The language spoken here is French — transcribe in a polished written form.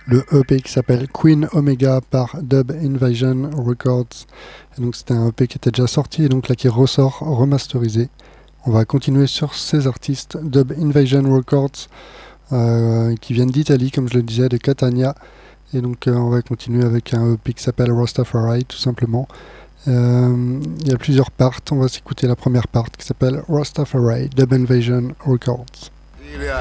le EP qui s'appelle Queen Omega par Dub Invasion Records. Et donc c'était un EP qui était déjà sorti et donc là qui ressort remasterisé. On va continuer sur ces artistes Dub Invasion Records qui viennent d'Italie, comme je le disais, de Catania. Et donc on va continuer avec un EP qui s'appelle Rastafari tout simplement. Il y a plusieurs parts, on va s'écouter la première part qui s'appelle Rastafari Dub Invasion Records.